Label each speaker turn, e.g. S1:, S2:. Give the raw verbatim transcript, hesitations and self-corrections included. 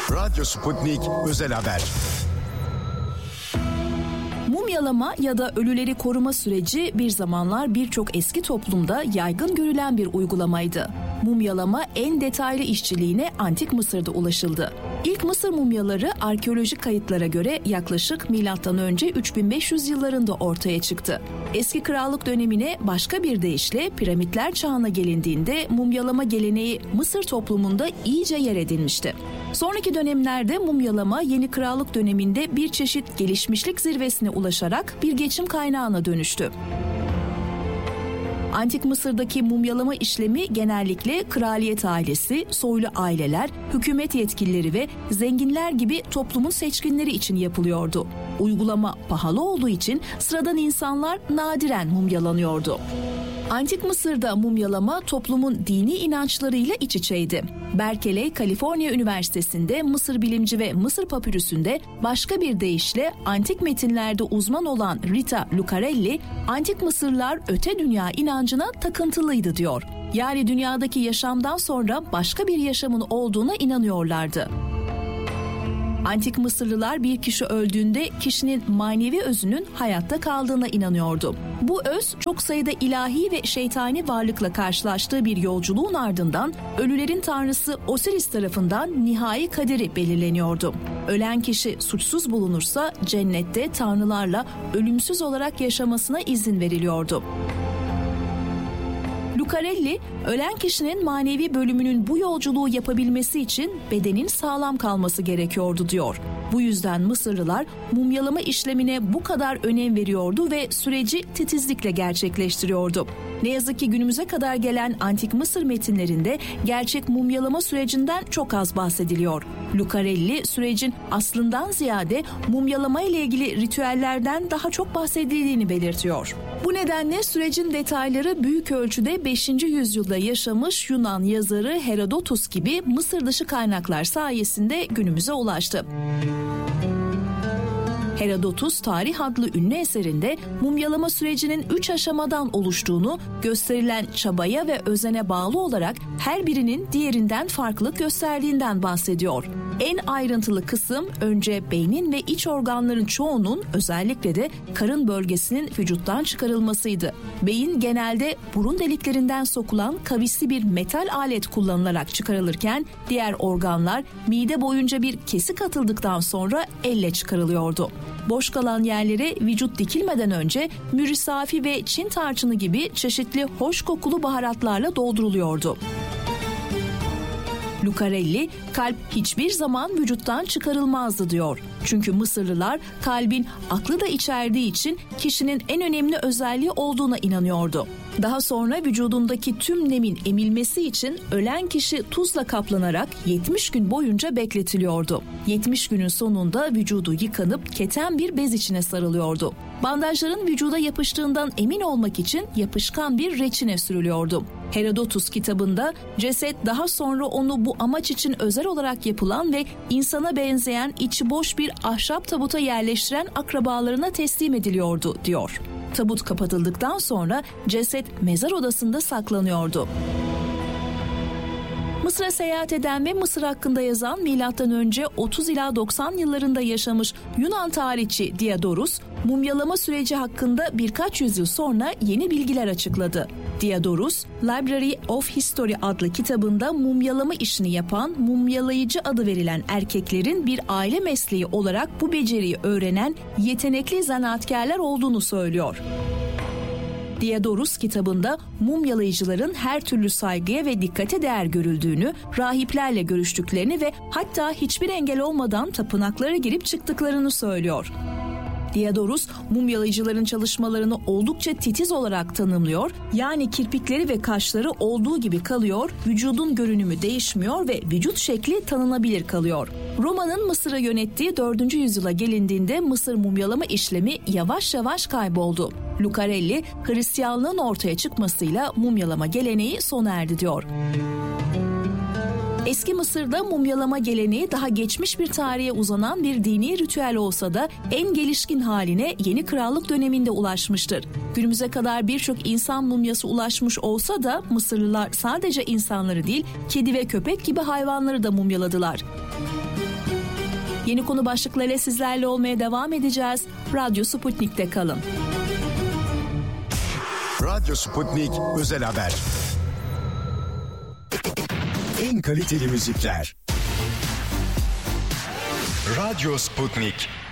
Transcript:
S1: Radyo Sputnik Özel Haber.
S2: Mumyalama ya da ölüleri koruma süreci bir zamanlar birçok eski toplumda yaygın görülen bir uygulamaydı. Mumyalama en detaylı işçiliğine Antik Mısır'da ulaşıldı. İlk Mısır mumyaları arkeolojik kayıtlara göre yaklaşık milattan önce üç bin beş yüz yıllarında ortaya çıktı. Eski krallık dönemine başka bir deyişle piramitler çağına gelindiğinde mumyalama geleneği Mısır toplumunda iyice yer edinmişti. Sonraki dönemlerde mumyalama yeni krallık döneminde bir çeşit gelişmişlik zirvesine ulaşarak bir geçim kaynağına dönüştü. Antik Mısır'daki mumyalama işlemi genellikle kraliyet ailesi, soylu aileler, hükümet yetkilileri ve zenginler gibi toplumun seçkinleri için yapılıyordu. Uygulama pahalı olduğu için sıradan insanlar nadiren mumyalanıyordu. Antik Mısır'da mumyalama toplumun dini inançlarıyla iç içeydi. Berkeley, Kaliforniya Üniversitesi'nde Mısır bilimci ve Mısır papürüsünde başka bir deyişle antik metinlerde uzman olan Rita Lucarelli, Antik Mısırlılar öte dünya inancına takıntılıydı diyor. Yani dünyadaki yaşamdan sonra başka bir yaşamın olduğuna inanıyorlardı. Antik Mısırlılar bir kişi öldüğünde kişinin manevi özünün hayatta kaldığına inanıyordu. Bu öz çok sayıda ilahi ve şeytani varlıkla karşılaştığı bir yolculuğun ardından ölülerin tanrısı Osiris tarafından nihai kaderi belirleniyordu. Ölen kişi suçsuz bulunursa cennette tanrılarla ölümsüz olarak yaşamasına izin veriliyordu. Lucarelli, ölen kişinin manevi bölümünün bu yolculuğu yapabilmesi için bedenin sağlam kalması gerekiyordu diyor. Bu yüzden Mısırlılar mumyalama işlemine bu kadar önem veriyordu ve süreci titizlikle gerçekleştiriyordu. Ne yazık ki günümüze kadar gelen Antik Mısır metinlerinde gerçek mumyalama sürecinden çok az bahsediliyor. Lucarelli sürecin aslından ziyade mumyalama ile ilgili ritüellerden daha çok bahsedildiğini belirtiyor. Bu nedenle sürecin detayları büyük ölçüde beşinci yüzyılda yaşamış Yunan yazarı Herodotus gibi Mısır dışı kaynaklar sayesinde günümüze ulaştı. Herodotus Tarih adlı ünlü eserinde mumyalama sürecinin üç aşamadan oluştuğunu, gösterilen çabaya ve özene bağlı olarak her birinin diğerinden farklılık gösterdiğinden bahsediyor. En ayrıntılı kısım önce beynin ve iç organların çoğunun, özellikle de karın bölgesinin vücuttan çıkarılmasıydı. Beyin genelde burun deliklerinden sokulan kavisli bir metal alet kullanılarak çıkarılırken diğer organlar mide boyunca bir kesik atıldıktan sonra elle çıkarılıyordu. Boş kalan yerlere vücut dikilmeden önce mürrisafi ve Çin tarçını gibi çeşitli hoş kokulu baharatlarla dolduruluyordu. Lucarelli, kalp hiçbir zaman vücuttan çıkarılmazdı diyor. Çünkü Mısırlılar kalbin aklı da içerdiği için kişinin en önemli özelliği olduğuna inanıyordu. Daha sonra vücudundaki tüm nemin emilmesi için ölen kişi tuzla kaplanarak yetmiş gün boyunca bekletiliyordu. yetmiş günün sonunda vücudu yıkanıp keten bir bez içine sarılıyordu. Bandajların vücuda yapıştığından emin olmak için yapışkan bir reçine sürülüyordu. Herodotus kitabında ceset daha sonra onu bu amaç için özel olarak yapılan ve insana benzeyen içi boş bir ahşap tabuta yerleştiren akrabalarına teslim ediliyordu diyor. Tabut kapatıldıktan sonra ceset mezar odasında saklanıyordu. Mısır'a seyahat eden ve Mısır hakkında yazan milattan önce otuz ila doksan yıllarında yaşamış Yunan tarihçi Diodorus, mumyalama süreci hakkında birkaç yüzyıl sonra yeni bilgiler açıkladı. Diodorus, Library of History adlı kitabında mumyalama işini yapan, mumyalayıcı adı verilen erkeklerin bir aile mesleği olarak bu beceriyi öğrenen yetenekli zanaatkarlar olduğunu söylüyor. Diodorus kitabında mumyalayıcıların her türlü saygıya ve dikkate değer görüldüğünü, rahiplerle görüştüklerini ve hatta hiçbir engel olmadan tapınaklara girip çıktıklarını söylüyor. Diodorus, mumyalayıcıların çalışmalarını oldukça titiz olarak tanımlıyor, yani kirpikleri ve kaşları olduğu gibi kalıyor, vücudun görünümü değişmiyor ve vücut şekli tanınabilir kalıyor. Roma'nın Mısır'ı yönettiği dördüncü yüzyıla gelindiğinde Mısır mumyalama işlemi yavaş yavaş kayboldu. Lucarelli, Hristiyanlığın ortaya çıkmasıyla mumyalama geleneği sona erdi diyor. Eski Mısır'da mumyalama geleneği daha geçmiş bir tarihe uzanan bir dini ritüel olsa da en gelişkin haline yeni krallık döneminde ulaşmıştır. Günümüze kadar birçok insan mumyası ulaşmış olsa da Mısırlılar sadece insanları değil, kedi ve köpek gibi hayvanları da mumyaladılar. Yeni konu başlıklarıyla sizlerle olmaya devam edeceğiz. Radyo Sputnik'te kalın.
S1: Radyo Sputnik Özel Haber. En kaliteli müzikler. Radyo Sputnik.